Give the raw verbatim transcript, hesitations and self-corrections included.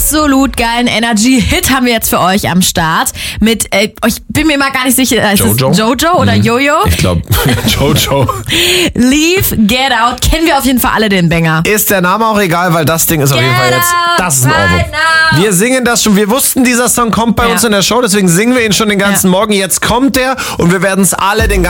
absolut geilen Energy-Hit haben wir jetzt für euch am Start. Mit, äh, ich bin mir mal gar nicht sicher, ist Jojo? es Jojo oder Mhm. Jojo? Ich glaube, Jojo. Leave, Get Out. Kennen wir auf jeden Fall alle den Banger. Ist der Name auch egal, weil das Ding ist auf jeden Fall jetzt, das ist ein Ohrwurm. Right now. Wir singen das schon, wir wussten, dieser Song kommt bei Ja. uns in der Show, deswegen singen wir ihn schon den ganzen Ja. Morgen. Jetzt kommt der und wir werden es alle den ganzen